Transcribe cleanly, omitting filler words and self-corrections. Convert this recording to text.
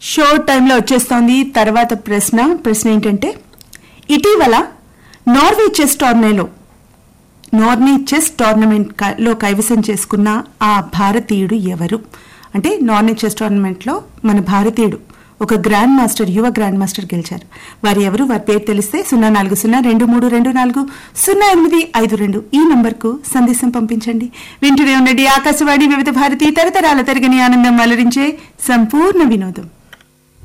Show టైంలో వచ్చేస్తోంది తర్వాత ప్రశ్న ఏంటంటే ఇటీవల నార్వే చెస్ టోర్నమెంట్ లో కైవసం చేసుకున్న ఆ భారతీయుడు ఎవరు? అంటే నార్వే చెస్ టోర్నమెంట్ లో మన భారతీయుడు ఒక యువ గ్రాండ్ మాస్టర్ గెలిచారు. వారు ఎవరు? వారి పేరు తెలిస్తే 04023240852 ఈ నంబర్కు సందేశం పంపించండి. వింటూనే ఉండండి ఆకాశవాణి వివిధ భారతి తరతరాల తరగని ఆనందం అలరించే సంపూర్ణ వినోదం.